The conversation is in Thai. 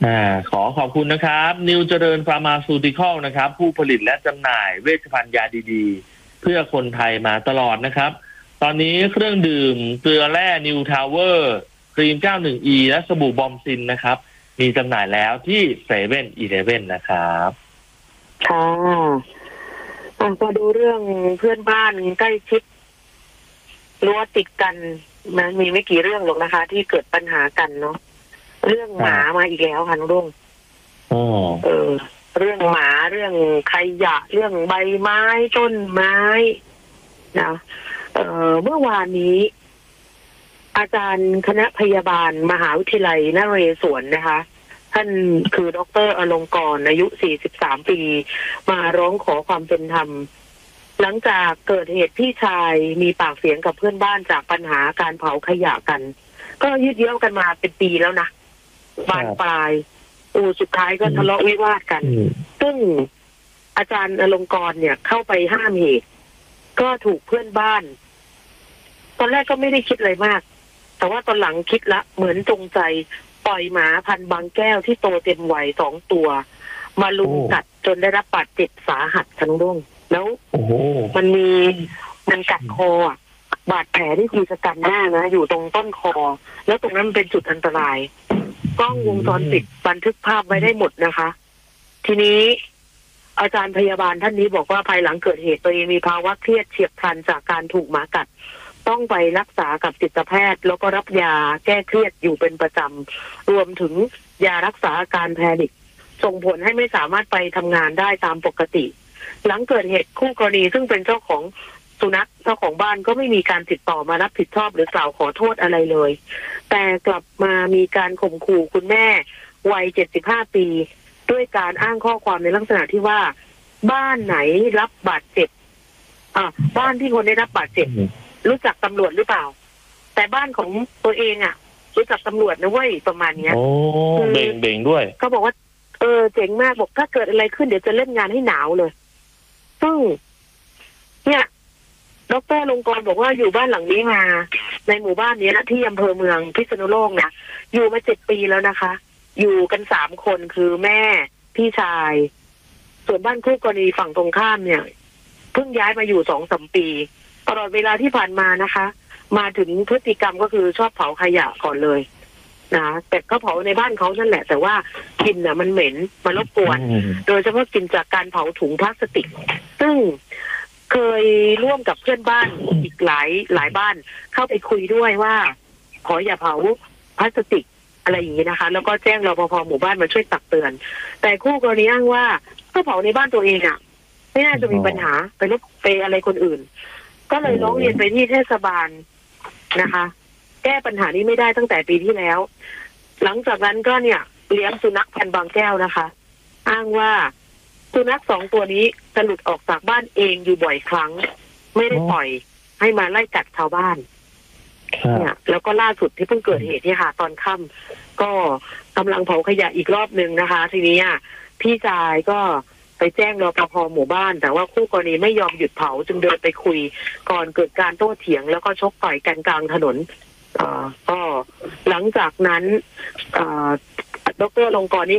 ขอขอบคุณนะครับนิวเจริญฟาร์มาซูติคอลนะครับผู้ผลิตและจำหน่ายเวชภัณฑ์ยาดีๆเพื่อคนไทยมาตลอดนะครับตอนนี้เครื่องดื่มเกลือแร่นิวทาวเวอร์ครีม 91E และสบู่บอมซินนะครับมีจำหน่ายแล้วที่เซเว่นอีเลฟเว่นนะครับค่ะมาดูเรื่องเพื่อนบ้านใกล้ชิดรั้วติดกันมันมีไม่กี่เรื่องหรอกนะคะที่เกิดปัญหากันเนาะเรื่องหมามาอีกแล้วค่ะน้องรุ่งเรื่องหมาเรื่องขยะเรื่องใบไม้ต้นไม้นะเมื่อวานนี้อาจารย์คณะพยาบาลมหาวิทยาลัยนเรศวรนะคะท่านคือดร.อลงกรณ์อายุ43ปีมาร้องขอความเป็นธรรมหลังจากเกิดเหตุพี่ชายมีปากเสียงกับเพื่อนบ้านจากปัญหาการเผาขยะกันก็ยืดเยื้อกันมาเป็นปีแล้วนะบานปลายสุดท้ายก็ทะเลาะวิวาทกันซึ่งอาจารย์อลงกรณ์เนี่ยเข้าไปห้ามเหตุก็ถูกเพื่อนบ้านตอนแรกก็ไม่ได้คิดอะไรมากแต่ว่าตอนหลังคิดละเหมือนจงใจปล่อยหมาพันธุ์บางแก้วที่โตเต็มวัย2 ตัวมาลุมกัดจนได้รับบาดเจ็บสาหัสทั้งดวงแล้วมันกัดคอบาดแผลที่คือชะกันมากนะอยู่ตรงต้นคอแล้วตรงนั้นเป็นจุดอันตรายกล้องวงจรปิดบันทึกภาพไว้ได้หมดนะคะทีนี้อาจารย์พยาบาลท่านนี้บอกว่าภายหลังเกิดเหตุตัวเองมีภาวะเครียดเฉียบพลันจากการถูกหมากัดต้องไปรักษากับจิตแพทย์แล้วก็รับยาแก้เครียดอยู่เป็นประจำรวมถึงยารักษาอาการแพนิคส่งผลให้ไม่สามารถไปทำงานได้ตามปกติหลังเกิดเหตุคู่กรณีซึ่งเป็นเจ้าของสุนัขเจ้าของบ้านก็ไม่มีการติดต่อมารับผิดชอบหรือกล่าวขอโทษอะไรเลยแต่กลับมามีการข่มขู่คุณแม่วัย75ปีด้วยการอ้างข้อความในลักษณะที่ว่าบ้านไหนรับบาดเจ็บบ้านที่คนได้รับบาดเจ็บรู้จักตำรวจหรือเปล่าแต่บ้านของตัวเองรู้จักตำรวจนะเว้ยประมาณเนี้ยเบ่งด้วยเขาบอกว่าเจ๋งมากบอกถ้าเกิดอะไรขึ้นเดี๋ยวจะเล่นงานให้หนาวเลยซึ่งเนี่ยดร.ลงกรณ์บอกว่าอยู่บ้านหลังนี้มาในหมู่บ้านนี้นะที่อำเภอเมืองพิษณุโลกนะอยู่มา7 ปีแล้วนะคะอยู่กัน3 คนคือแม่พี่ชายส่วนบ้านคู่กรณีฝั่งตรงข้ามเนี่ยเพิ่งย้ายมาอยู่2-3 ปีตลอดเวลาที่ผ่านมานะคะมาถึงพฤติกรรมก็คือชอบเผาขยะก่อนเลยนะแต่ก็เผาในบ้านเขานั่นแหละแต่ว่ากลิ่นมันเหม็นมันรบกวนโดยเฉพาะกลิ่นจากการเผาถุงพลาสติกซึ่งเคยร่วมกับเพื่อนบ้านอีกหลายบ้านเข้าไปคุยด้วยว่าขออย่าเผาพลาสติกอะไรอย่างนี้นะคะแล้วก็แจ้งรปภ.หมู่บ้านมาช่วยตักเตือนแต่คู่กรณีอ้างว่าถ้าเผาในบ้านตัวเองไม่น่าจะมีปัญหาไปอะไรคนอื่นก็เลยร้องเรียนไปที่เทศบาลนะคะแก้ปัญหานี้ไม่ได้ตั้งแต่ปีที่แล้วหลังจากนั้นก็เนี่ยเลี้ยงสุนัขพันธุ์บางแก้วนะคะอ้างว่าสุนัข2 ตัวนี้จะหลุดออกจากบ้านเองอยู่บ่อยครั้งไม่ได้ปล่อยให้มาไล่กัดชาวบ้านเนี่ยแล้วก็ล่าสุดที่เพิ่งเกิดเหตุเนี่ยค่ะตอนค่ำก็กำลังเผาขยะอีกรอบนึงนะคะทีนี้พี่ชายก็ไปแจ้งรปภ.หมู่บ้านแต่ว่าคู่กรณีไม่ยอมหยุดเผาจึงเดินไปคุยก่อนเกิดการโต้เถียงแล้วก็ชกต่อยกันกลางถนนก็หลังจากนั้นดร.ลงกรณ์นี่